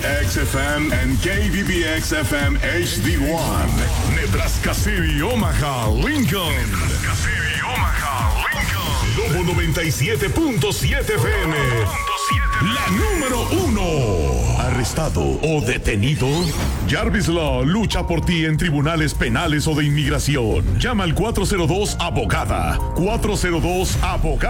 XFM and KBBX FM HD1. Nebraska City, Omaha, Lincoln. Nebraska City, Omaha, Lincoln. Lobo 97.7 FM. La número 1. ¿Arrestado o detenido? Jarvis Law lucha por ti en tribunales penales o de inmigración. Llama al 402 Abogada. 402 Abogada.